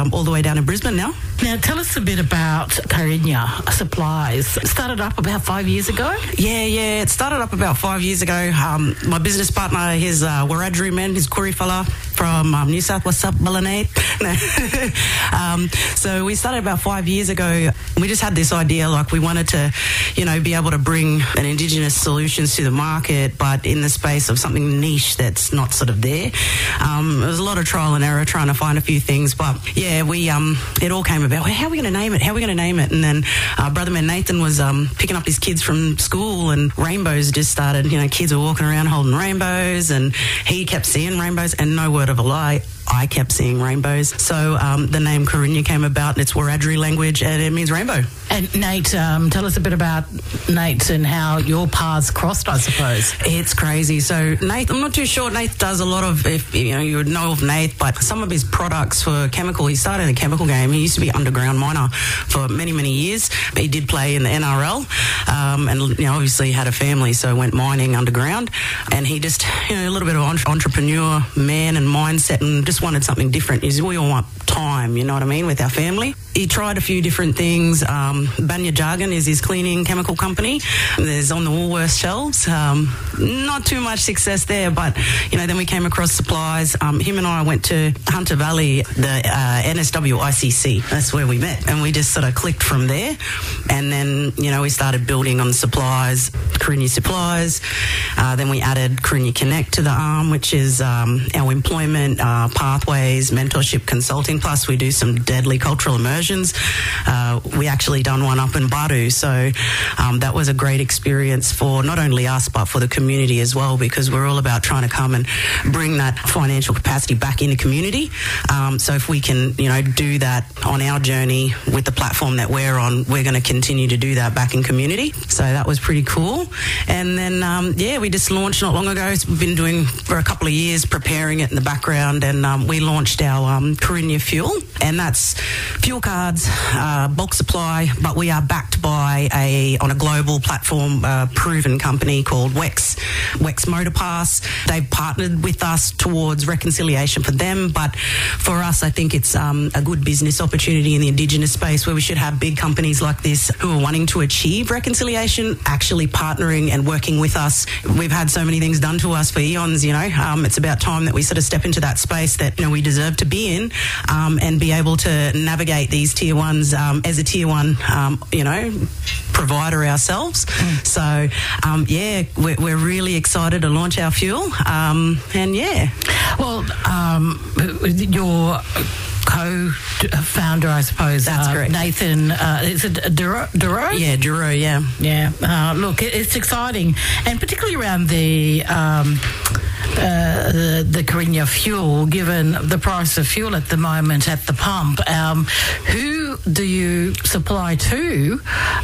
all the way down in Brisbane now. Now, tell us a bit about Karinya Supplies. It started up about 5 years ago? Yeah. It started up about 5 years ago. My business partner, he's Wiradjuri man, he's Koori fella from New South. What's up, Balanade? So we started about 5 years ago. We just had this idea, like we wanted to, be able to bring an Indigenous solutions to the market, but in the space of something niche that's not sort of there. There was a lot of trial and error trying to find a few things, but yeah, we it all came about. How are we going to name it? And then brother man Nathan was picking up his kids from school, and rainbows just started. Kids were walking around holding rainbows, and he kept seeing rainbows, and no word of a lie, I kept seeing rainbows. So the name Karinya came about, and it's Wiradjuri language, and it means rainbow. And Nate, tell us a bit about Nate and how your paths crossed, I suppose. It's crazy. So Nate, I'm not too sure. Nate does a lot of, if you would know of Nate, but some of his products for chemical, he started in the chemical game. He used to be an underground miner for many, many years. He did play in the NRL, and obviously had a family, so went mining underground. And he just, a little bit of entrepreneur man and mindset, and just wanted something different. We all want time, you know what I mean, with our family. He tried a few different things. Banya Jargon is his cleaning chemical company. There's on the Woolworths shelves. Not too much success there, but then we came across supplies. Him and I went to Hunter Valley, the NSW ICC. That's where we met, and we just sort of clicked from there. And then we started building on the supplies, Karinya Supplies. Then we added Karinya Connect to the arm, which is our employment pathways, mentorship, consulting. Plus, we do some deadly cultural immersions. We actually done one up in Baru, so that was a great experience for not only us but for the community as well, because we're all about trying to come and bring that financial capacity back into community. So if we can, do that on our journey with the platform that we're on, we're going to continue to do that back in community. So that was pretty cool. And then, we just launched not long ago. We've been doing for a couple of years, preparing it in the background, and we launched our Karinya Fuel, and that's fuel cards, bulk supply, but we are backed by on a global platform, proven company called WEX Motor Pass. They've partnered with us towards reconciliation for them, but for us, I think it's a good business opportunity in the Indigenous space where we should have big companies like this who are wanting to achieve reconciliation, actually partnering and working with us. We've had so many things done to us for eons, it's about time that we sort of step into that space that, we deserve to be in, and be able to navigate these tier ones as a tier one, provider ourselves. So, we're really excited to launch our fuel. Well, your co-founder, I suppose. That's correct. Nathan, is it Duro? Yeah, Duro, yeah. Yeah. Look, it's exciting, and particularly around the Karinya Fuel, given the price of fuel at the moment at the pump. Who do you supply to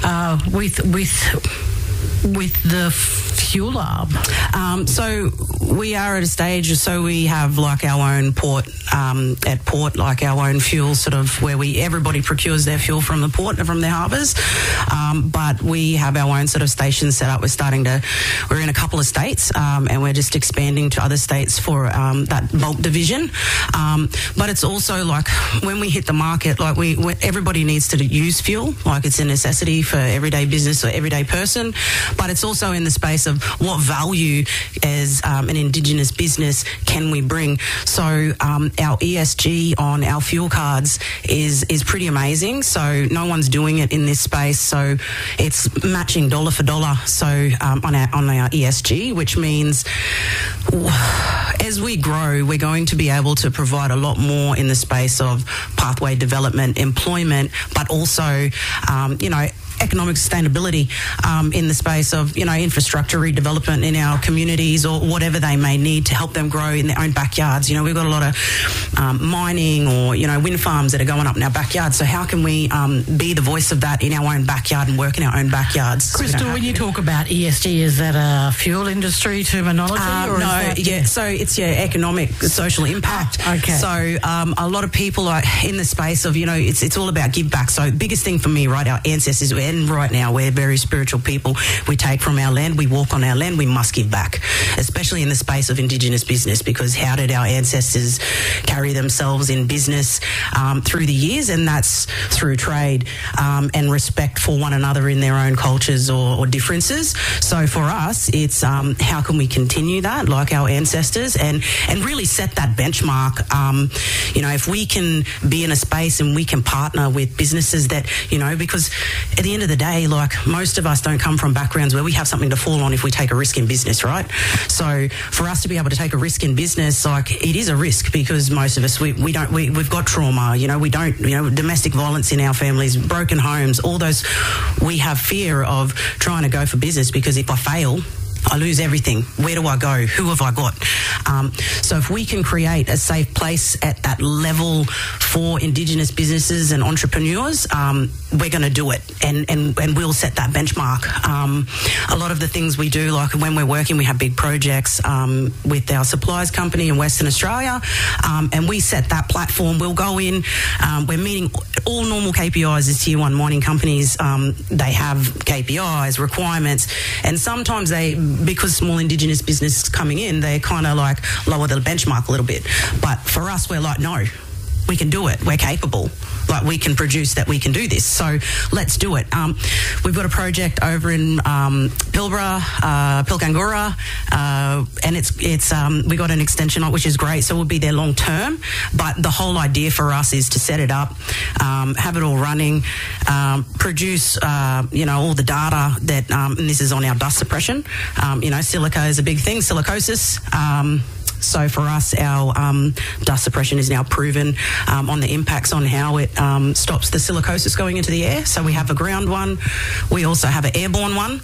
with the fuel arm? So we are at a stage, so we have like our own port, at port, like our own fuel sort of where everybody procures their fuel from the port and from their harbours. But we have our own sort of station set up. We're in a couple of states, and we're just expanding to other states for that bulk division. But it's also like when we hit the market, like everybody needs to use fuel, like it's a necessity for everyday business or everyday person. But it's also in the space of what value as an Indigenous business can we bring. So our ESG on our fuel cards is pretty amazing. So no one's doing it in this space. So it's matching dollar for dollar. So on our ESG, which means as we grow, we're going to be able to provide a lot more in the space of pathway development, employment, but also, economic sustainability in the space of, infrastructure redevelopment in our communities or whatever they may need to help them grow in their own backyards. We've got a lot of mining or, wind farms that are going up in our backyard. So how can we be the voice of that in our own backyard and work in our own backyards? Crystal, when you talk about ESG, is that a fuel industry terminology? So it's economic, social impact. Okay. So a lot of people are in the space of, it's all about give back. So biggest thing for me, right, our ancestors were And right now, we're very spiritual people. We take from our land, we walk on our land, we must give back, especially in the space of Indigenous business, because how did our ancestors carry themselves in business through the years? And that's through trade and respect for one another in their own cultures or differences. So for us, it's how can we continue that like our ancestors and really set that benchmark. If we can be in a space and we can partner with businesses that, because at the end of the day, like most of us don't come from backgrounds where we have something to fall on if we take a risk in business, right? So for us to be able to take a risk in business, like it is a risk because most of us, we've got trauma, we don't, domestic violence in our families, broken homes, all those, we have fear of trying to go for business because if I fail, I lose everything. Where do I go? Who have I got? So if we can create a safe place at that level for Indigenous businesses and entrepreneurs, we're going to do it and we'll set that benchmark. A lot of the things we do, like when we're working, we have big projects with our suppliers company in Western Australia, and we set that platform. We'll go in, we're meeting all normal KPIs as Tier 1 mining companies. They have KPIs, requirements, and sometimes because small Indigenous business coming in, they kind of like lower the benchmark a little bit. But for us, we're like, no, we can do it. We're capable. Like we can produce that. We can do this. So let's do it. We've got a project over in Pilbara, Pilgangoora, and it's we got an extension on, which is great. So we'll be there long term. But the whole idea for us is to set it up, have it all running, produce all the data that and this is on our dust suppression. Silica is a big thing. Silicosis. So for us, our dust suppression is now proven on the impacts on how it stops the silicosis going into the air. So we have a ground one. We also have an airborne one,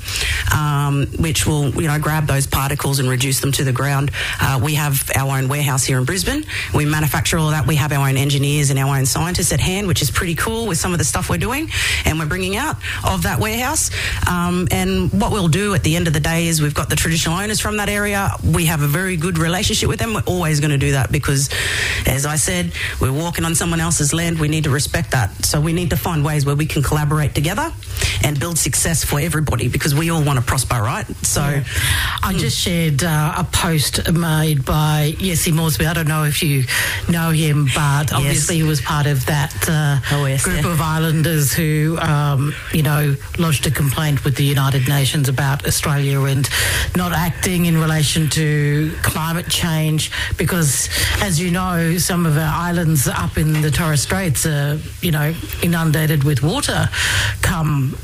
which will grab those particles and reduce them to the ground. We have our own warehouse here in Brisbane. We manufacture all of that. We have our own engineers and our own scientists at hand, which is pretty cool with some of the stuff we're doing and we're bringing out of that warehouse. And what we'll do at the end of the day is we've got the traditional owners from that area. We have a very good relationship with them. We're always going to do that because, as I said, we're walking on someone else's land. We need to respect that. So we need to find ways where we can collaborate together and build success for everybody because we all want to prosper, right? So I just shared a post made by Jesse Moresby. I don't know if you know him, but obviously he was part of that group of islanders who, lodged a complaint with the United Nations about Australia and not acting in relation to climate change because, as you know, some of our islands up in the Torres Straits are, inundated with water come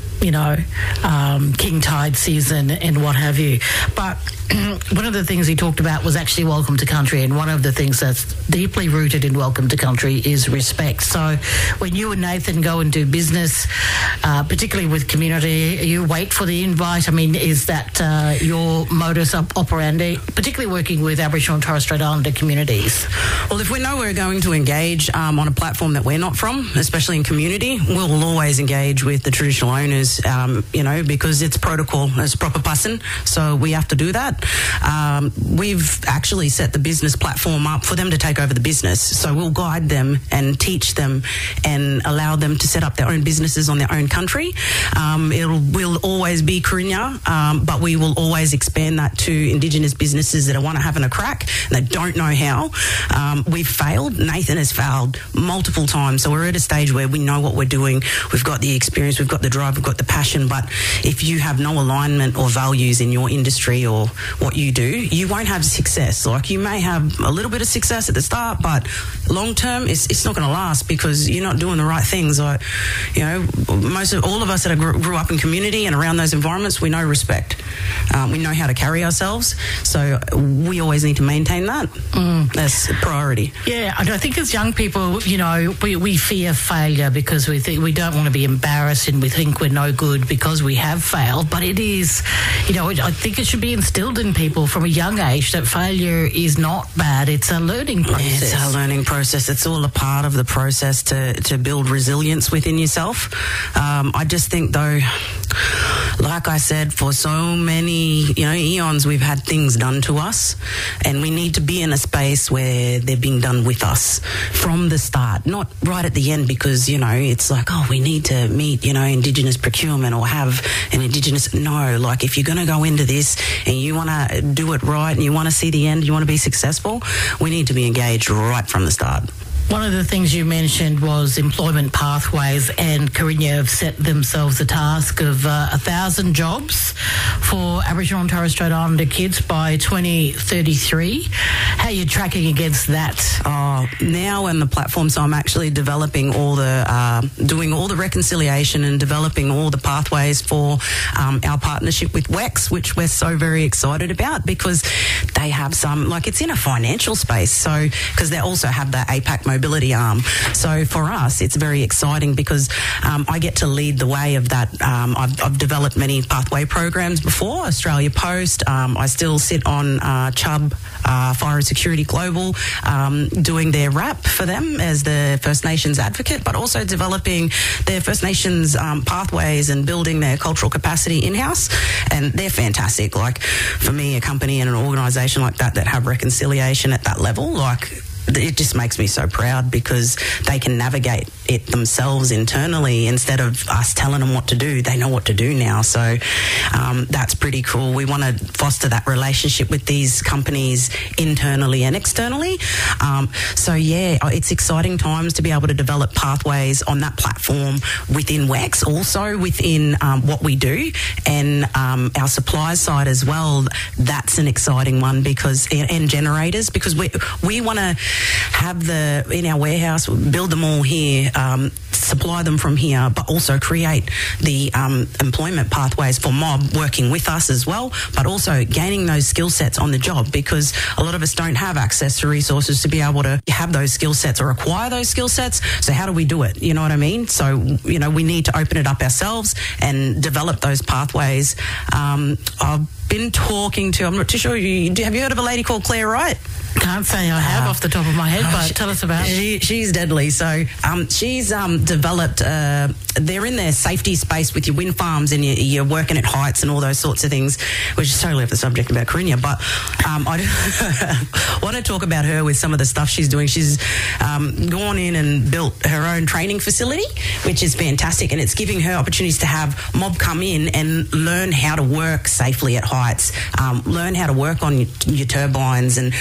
king tide season and what have you. But one of the things he talked about was actually welcome to country, and one of the things that's deeply rooted in welcome to country is respect. So when you and Nathan go and do business, particularly with community, you wait for the invite. I mean, is that your modus operandi, particularly working with Aboriginal and Torres Strait Islander communities? Well, if we know we're going to engage on a platform that we're not from, especially in community, we'll always engage with the traditional owners, because it's protocol, it's proper busing, so we have to do that. We've actually set the business platform up for them to take over the business, so we'll guide them and teach them and allow them to set up their own businesses on their own country. Will always be Kurinya, but we will always expand that to Indigenous businesses that want to have a crack and they don't know how. We've failed. Nathan has failed multiple times, so we're at a stage where we know what we're doing. We've got the experience, we've got the drive, we've got the passion, but if you have no alignment or values in your industry or what you do, you won't have success. Like, you may have a little bit of success at the start, but long term it's not going to last because you're not doing the right things. Like, all of us that grew up in community and around those environments, we know respect. We know how to carry ourselves, so we always need to maintain that. That's a priority. Yeah, I think as young people, we fear failure because we think we don't want to be embarrassed and we think we're no good because we have failed. But it is, I think it should be instilled in people from a young age that failure is not bad. It's a learning process. It's a learning process. It's all a part of the process to build resilience within yourself. I just think, though, Like I said, for so many, eons, we've had things done to us, and we need to be in a space where they're being done with us from the start, not right at the end, because, it's like, oh, we need to meet, Indigenous procurement or have an Indigenous. No, like if you're going to go into this and you want to do it right and you want to see the end, you want to be successful, we need to be engaged right from the start. One of the things you mentioned was employment pathways, and Karinya have set themselves a task of 1,000 jobs for Aboriginal and Torres Strait Islander kids by 2033. How are you tracking against that? Now in the platform, so I'm actually developing doing all the reconciliation and developing all the pathways for our partnership with WEX, which we're so very excited about, because they have it's in a financial space, so because they also have the APAC mobility arm. So for us, it's very exciting because I get to lead the way of that. I've developed many pathway programs before, Australia Post. I still sit on Chubb, Fire and Security Global, doing their RAP for them as the First Nations advocate, but also developing their First Nations pathways and building their cultural capacity in-house. And they're fantastic. Like, for me, a company and an organisation like that have reconciliation at that level, it just makes me so proud, because they can navigate it themselves internally instead of us telling them what to do. They know what to do now. So that's pretty cool. We want to foster that relationship with these companies internally and externally. It's exciting times to be able to develop pathways on that platform within WEX, also within what we do, and our supply side as well. That's an exciting one, because and generators, because we want to have in our warehouse, build them all here, supply them from here, but also create the employment pathways for mob working with us as well, but also gaining those skill sets on the job, because a lot of us don't have access to resources to be able to have those skill sets or acquire those skill sets. So how do we do it? You know what I mean? So, we need to open it up ourselves and develop those pathways. I've been talking to, I'm not too sure, have you heard of a lady called Claire Wright? Can't say I have off the top of my head, but tell us about it. She's deadly. So she's developed, they're in their safety space with your wind farms, and you're working at heights and all those sorts of things, which is totally off the subject about Karinya. But I want to talk about her with some of the stuff she's doing. She's gone in and built her own training facility, which is fantastic, and it's giving her opportunities to have mob come in and learn how to work safely at heights, learn how to work on your turbines and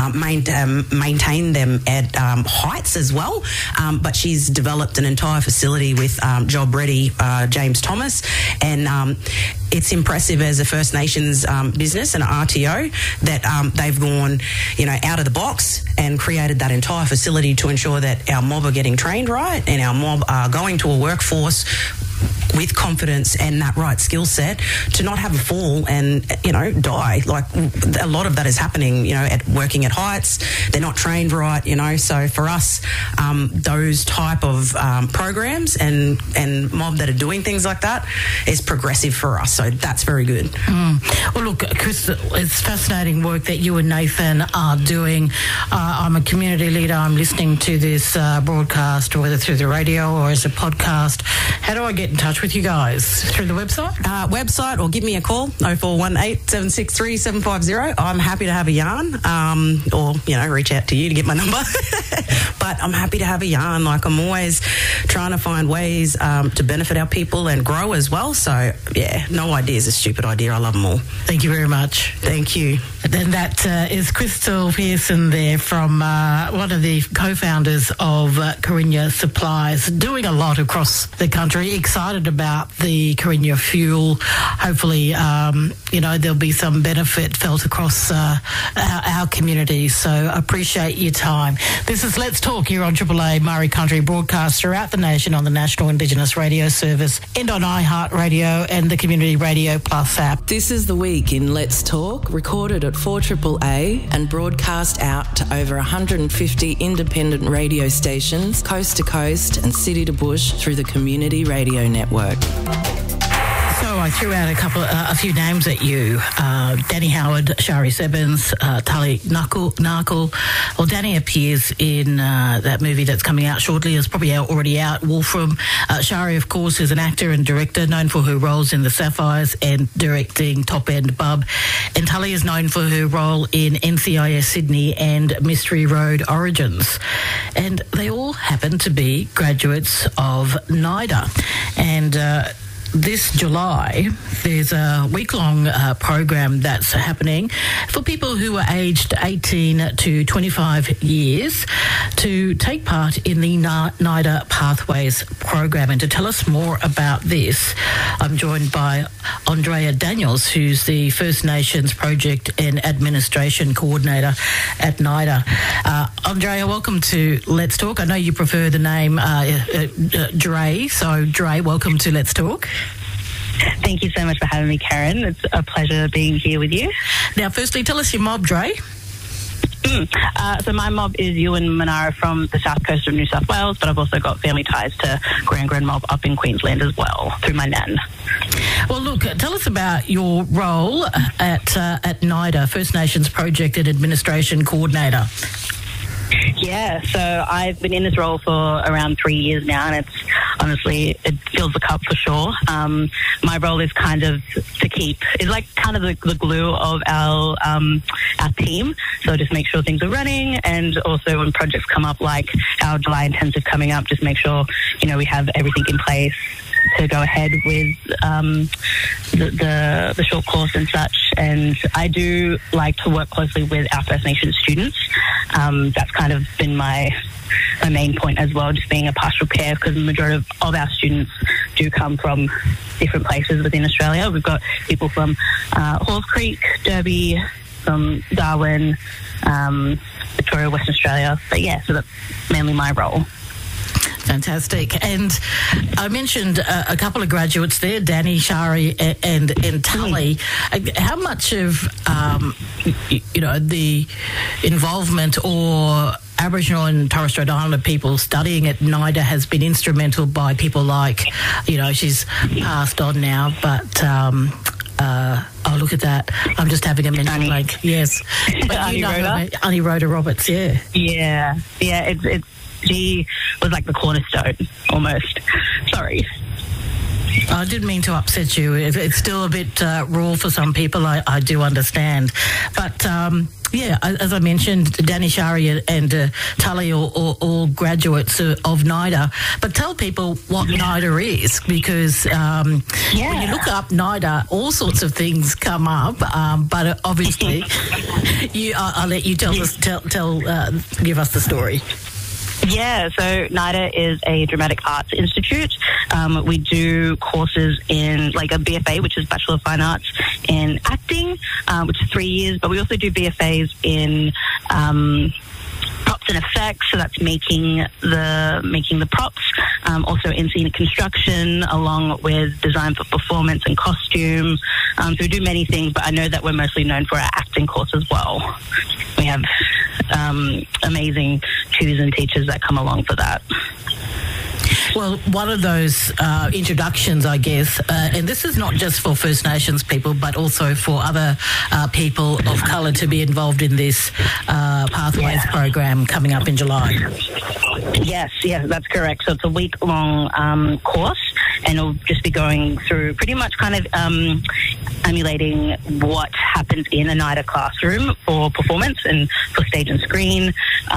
maintain them at heights as well. But she's developed an entire facility with Job Ready, James Thomas, and it's impressive as a First Nations business and RTO that they've gone, out of the box and created that entire facility to ensure that our mob are getting trained right and our mob are going to a workforce with confidence and that right skill set to not have a fall and, die. Like, a lot of that is happening, at working at heights. They're not trained right, So for us, those type of programs and mob that are doing things like that is progressive for us. So that's very good. Well, look, Chris, it's fascinating work that you and Nathan are doing. I'm a community leader. I'm listening to this broadcast, whether through the radio or as a podcast. How do I get in touch with you guys? Through the website? Website, or give me a call, 0418 763 750. I'm happy to have a yarn, or, reach out to you to get my number. But I'm happy to have a yarn. Like, I'm always trying to find ways to benefit our people and grow as well. So, yeah, no idea is a stupid idea. I love them all. Thank you very much. Thank you. Then that is Crystal Pearson there, from one of the co-founders of Karinya Supplies, doing a lot across the country. Excited about the Karinya fuel. Hopefully, there'll be some benefit felt across our community. So appreciate your time. This is Let's Talk here on Triple A Murray Country, broadcast throughout the nation on the National Indigenous Radio Service and on iHeartRadio and the Community Radio Plus app. This is the week in Let's Talk, recorded at 4AAA and broadcast out to over 150 independent radio stations, coast to coast and city to bush through the Community Radio Network. So I threw out a few names at you. Danny Howard, Shari Sebens, Tali Narkle. Well, Danny appears in that movie that's coming out shortly. It's probably already out, Wolfram. Shari, of course, is an actor and director known for her roles in The Sapphires and directing Top End Bub. And Tully is known for her role in NCIS Sydney and Mystery Road Origins. And they all happen to be graduates of NIDA. And this July, there's a week-long program that's happening for people who are aged 18 to 25 years to take part in the NIDA Pathways program. And to tell us more about this, I'm joined by Andrea Daniels, who's the First Nations Project and Administration Coordinator at NIDA. Andrea, welcome to Let's Talk. I know you prefer the name Dre, so Dre, welcome to Let's Talk. Thank you so much for having me, Karen. It's a pleasure being here with you. Now, firstly, tell us your mob, Dre. So my mob is Ewan Manara from the south coast of New South Wales, but I've also got family ties to Gran Mob up in Queensland as well, through my nan. Well, look, tell us about your role at NIDA, First Nations Project and Administration Coordinator. Yeah, so I've been in this role for around 3 years now, and it's honestly, it fills the cup for sure. My role is kind of it's like kind of the glue of our team. So just make sure things are running, and also when projects come up like our July intensive coming up, just make sure, we have everything in place to go ahead with the short course and such. And I do like to work closely with our First Nations students. That's kind of been my main point as well, just being a pastoral pair, because the majority of our students do come from different places within Australia. We've got people from Halls Creek, Derby, from Darwin, Victoria, Western Australia. But yeah, so that's mainly my role. Fantastic. And I mentioned a couple of graduates there, Danny, Shari and Tully. How much of, the involvement or Aboriginal and Torres Strait Islander people studying at NIDA has been instrumental by people like, she's passed on now, but... oh, look at that. I'm just having a mental blank. Yes. Annie Rhoda Roberts, yeah. Yeah. Yeah, she was like the cornerstone, almost. Sorry. I didn't mean to upset you. It's still a bit raw for some people, I do understand. But, as I mentioned, Danny, Shari and Tully are all graduates of NIDA. But tell people what NIDA is, because when you look up NIDA, all sorts of things come up. But obviously, I'll let you give us the story. Yeah, so NIDA is a dramatic arts institute. We do courses in like a BFA, which is Bachelor of Fine Arts in acting, which is 3 years, but we also do BFAs in props and effects, so that's making the props, also in scenic construction, along with design for performance and costume. So we do many things, but I know that we're mostly known for our acting course as well. We have amazing tutors and teachers that come along for that. Well, one of those introductions, I guess, and this is not just for First Nations people, but also for other people of colour to be involved in this Pathways program coming up in July. Yes, that's correct. So it's a week-long course, and it'll just be going through pretty much kind of emulating what happens in a NIDA classroom for performance and for stage and screen.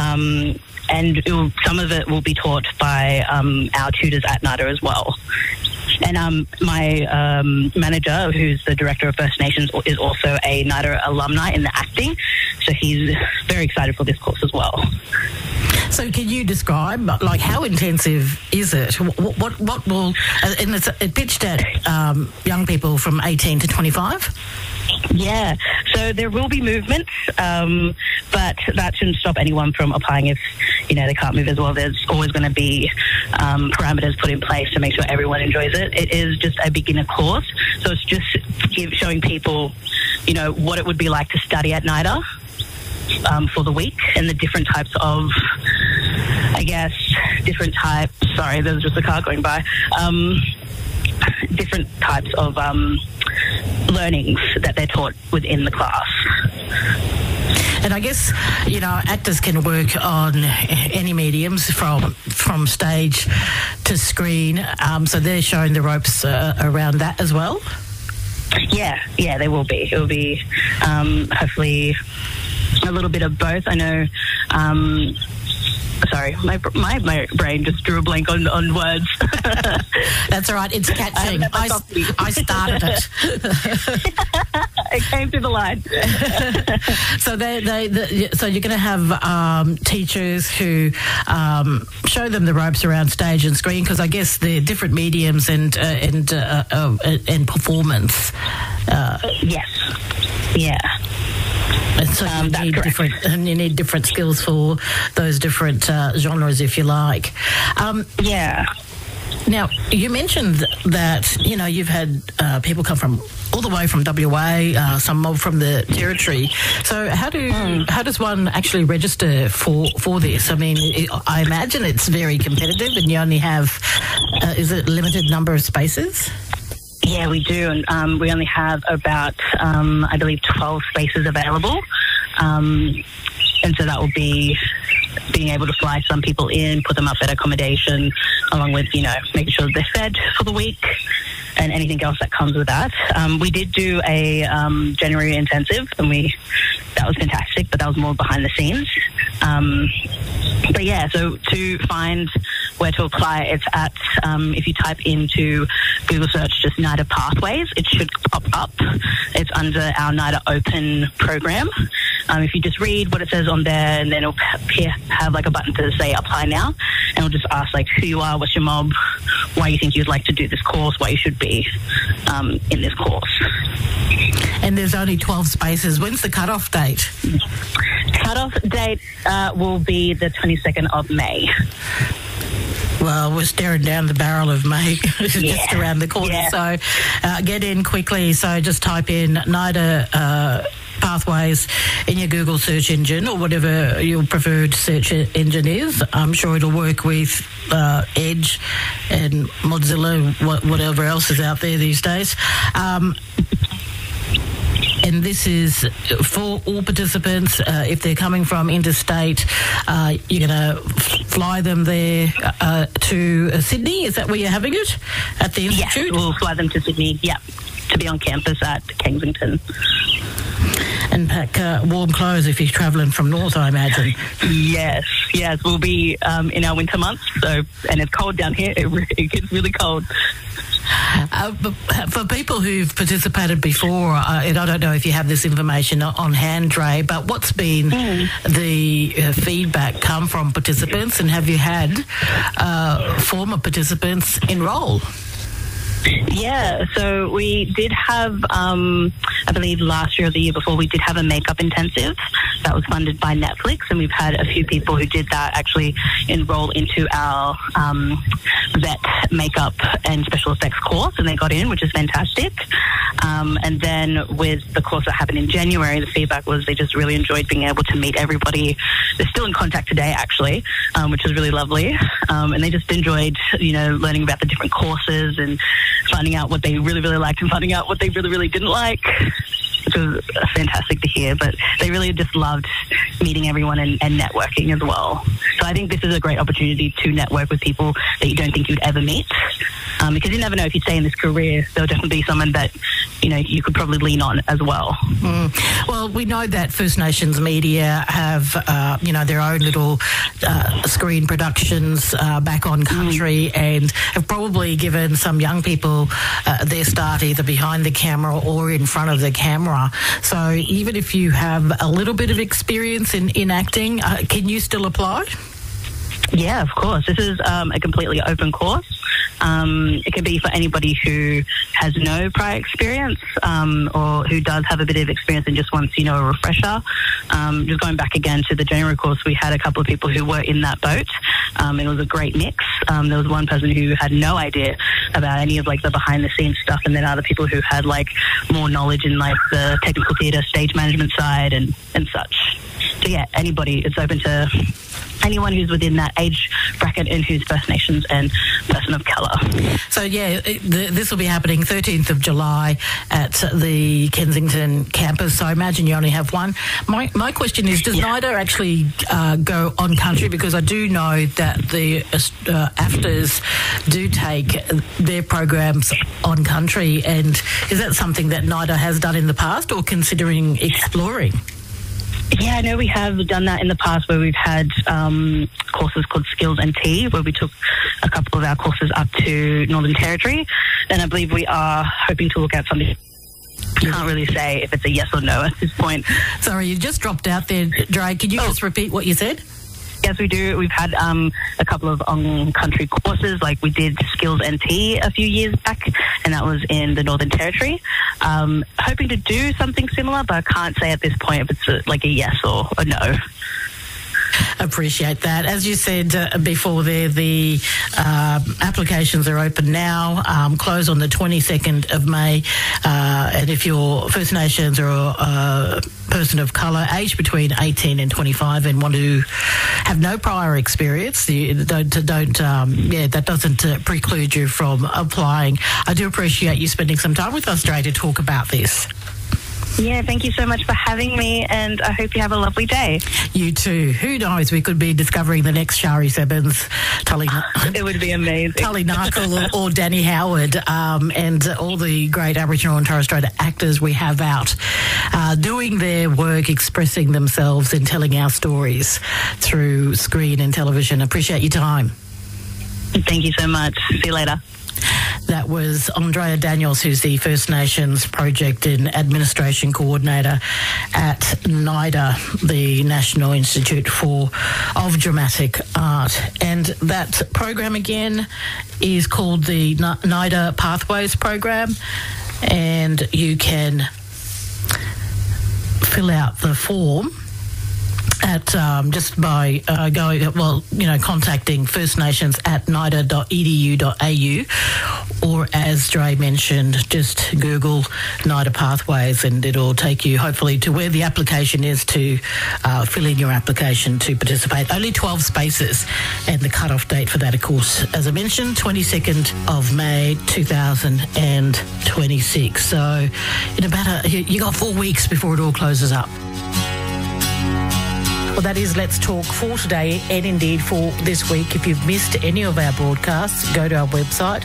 And some of it will be taught by our tutors at NIDA as well. And my manager, who's the director of First Nations, is also a NIDA alumni in the acting, so he's very excited for this course as well. So can you describe, like, how intensive is it? What will... And it's pitched at young people from 18 to 25? Yeah, so there will be movements, but that shouldn't stop anyone from applying if, they can't move as well. There's always going to be parameters put in place to make sure everyone enjoys it. It is just a beginner course, so it's just showing people, what it would be like to study at NIDA for the week, and the different types of, sorry, there's just a car going by. different types of learnings that they're taught within the class. And I guess, actors can work on any mediums from stage to screen. So they're showing the ropes around that as well? Yeah, they will be. It will be hopefully a little bit of both. I know... sorry, my brain just drew a blank on words. That's all right. It's catching. I started it. It came through the line. So you're going to have teachers who show them the ropes around stage and screen, because I guess the different mediums and performance. Yes. Yeah. And so you need different skills for those different genres, if you like. Yeah. Now, you mentioned that, you've had people come from all the way from WA, some more from the Territory. So how does one actually register for this? I mean, I imagine it's very competitive, and you only have, is it a limited number of spaces? Yeah, we do, and we only have about, I believe, 12 spaces available, and so that will be being able to fly some people in, put them up at accommodation, along with, making sure they're fed for the week and anything else that comes with that. We did do a January intensive, and that was fantastic, but that was more behind the scenes. But yeah, so to find where to apply, it's at, if you type into Google search just NIDA Pathways, it should pop up. It's under our NIDA Open program. If you just read what it says on there, and then it'll have like a button to say apply now, and it'll just ask like who you are, what's your mob, why you think you'd like to do this course, why you should be in this course. And there's only 12 spaces. When's the cut-off date? Cut-off date will be the 22nd of May. Well, we're staring down the barrel of May, just around the corner. Yeah. So get in quickly. So just type in NIDA Pathways in your Google search engine, or whatever your preferred search engine is. I'm sure it'll work with Edge and Mozilla, whatever else is out there these days. And this is for all participants. If they're coming from interstate, you're going to fly them there to Sydney. Is that where you're having it? At the Institute? Yes, we'll fly them to Sydney, to be on campus at Kensington. And pack warm clothes if you're travelling from north, I imagine. Yes, we'll be in our winter months, and it's cold down here. It gets really cold. For people who've participated before, and I don't know if you have this information on hand, Dre, but what's been the feedback come from participants, and have you had former participants enrol? Yeah, so we did have, I believe last year or the year before, we did have a makeup intensive that was funded by Netflix, and we've had a few people who did that actually enroll into our vet makeup and special effects course, and they got in, which is fantastic. And then with the course that happened in January, the feedback was they just really enjoyed being able to meet everybody. They're still in contact today, actually, which was really lovely. And they just enjoyed, learning about the different courses and finding out what they really, really liked and finding out what they really, really didn't like, which was fantastic to hear. But they really just loved meeting everyone and networking as well. So I think this is a great opportunity to network with people that you don't think you'd ever meet. Because you never know, if you stay in this career, there'll definitely be someone that, you could probably lean on as well. Well, we know that First Nations media have, their own little screen productions back on country and have probably given some young people their start either behind the camera or in front of the camera. So even if you have a little bit of experience in acting, can you still apply? Yeah, of course. This is a completely open course. It can be for anybody who has no prior experience or who does have a bit of experience and just wants, a refresher. Just going back again to the January course, we had a couple of people who were in that boat. It was a great mix. There was one person who had no idea about any of the behind the scenes stuff, and then other people who had more knowledge in the technical theatre, stage management side and such. yeah, anybody. It's open to anyone who's within that age bracket and who's First Nations and person of colour. So, yeah, this will be happening 13th of July at the Kensington campus. So I imagine you only have one. My question is, does NIDA actually go on country? Because I do know that the AFTRS do take their programs on country. And is that something that NIDA has done in the past or considering exploring? Yeah, I know we have done that in the past where we've had courses called Skills and Tea, where we took a couple of our courses up to Northern Territory. And I believe we are hoping to look at something. Can't really say if it's a yes or no at this point. Sorry, you just dropped out there, Dre. Could you just repeat what you said? Yes, we do. We've had a couple of on-country courses, like we did Skills and Tea a few years back, and that was in the Northern Territory. Hoping to do something similar, but I can't say at this point if it's like a yes or a no. Appreciate that. As you said before there, the applications are open now, close on the 22nd of May. And if you're First Nations or a person of colour, aged between 18 and 25 and want to have no prior experience, that doesn't preclude you from applying. I do appreciate you spending some time with us, Dre, to talk about this. Yeah, thank you so much for having me, and I hope you have a lovely day. You too. Who knows? We could be discovering the next Shari Sebens, it would be amazing. Tully Narkle or Danny Howard, and all the great Aboriginal and Torres Strait actors we have out doing their work, expressing themselves and telling our stories through screen and television. Appreciate your time. Thank you so much. See you later. That was Andrea Daniels, who's the First Nations Project and Administration Coordinator at NIDA, the National Institute of Dramatic Art. And that program again is called the NIDA Pathways Program, and you can fill out the form at just by contacting First Nations at nida.edu.au, or as Dre mentioned, just Google NIDA Pathways and it'll take you hopefully to where the application is to fill in your application to participate. Only 12 spaces, and the cut-off date for that, of course, as I mentioned, 22nd of May 2026. So in about you got 4 weeks before it all closes up. Well, that is Let's Talk for today and indeed for this week. If you've missed any of our broadcasts, go to our website,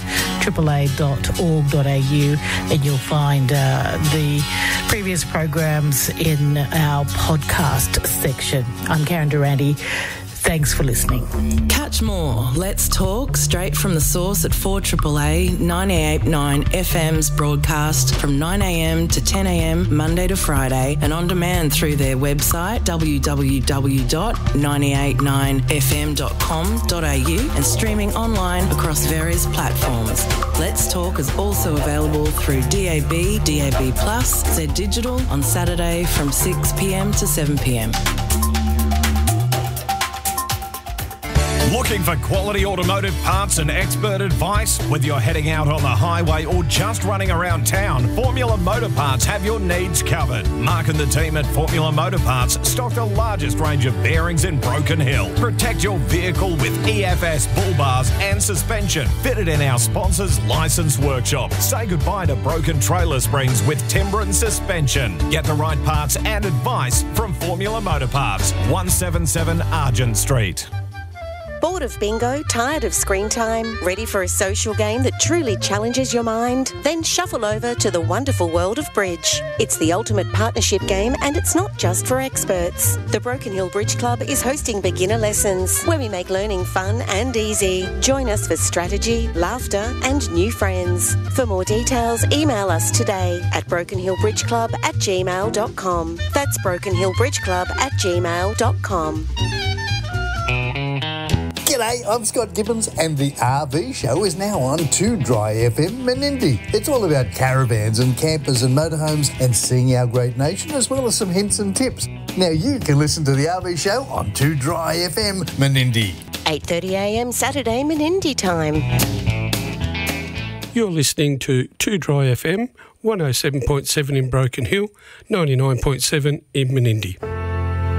aaa.org.au, and you'll find the previous programs in our podcast section. I'm Karen Durante. Thanks for listening. Catch more Let's Talk straight from the source at 4AAA 98.9 FM's broadcast from 9am to 10am Monday to Friday, and on demand through their website www.989fm.com.au and streaming online across various platforms. Let's Talk is also available through DAB, DAB+, Z Digital on Saturday from 6pm to 7pm. Looking for quality automotive parts and expert advice? Whether you're heading out on the highway or just running around town, Formula Motor Parts have your needs covered. Mark and the team at Formula Motor Parts stock the largest range of bearings in Broken Hill. Protect your vehicle with EFS bull bars and suspension fitted in our sponsor's licensed workshop. Say goodbye to broken trailer springs with Timbren suspension. Get the right parts and advice from Formula Motor Parts, 177 Argent Street. Bored of bingo? Tired of screen time? Ready for a social game that truly challenges your mind? Then shuffle over to the wonderful world of bridge. It's the ultimate partnership game, and it's not just for experts. The Broken Hill Bridge Club is hosting beginner lessons where we make learning fun and easy. Join us for strategy, laughter and new friends. For more details, email us today at brokenhillbridgeclub@gmail.com. That's brokenhillbridgeclub@gmail.com. G'day, I'm Scott Gibbons, and the RV show is now on 2Dry FM Menindee. It's all about caravans and campers and motorhomes and seeing our great nation, as well as some hints and tips. Now you can listen to the RV show on 2Dry FM Menindee. 8:30am Saturday Menindee time. You're listening to 2Dry FM, 107.7 in Broken Hill, 99.7 in Menindee.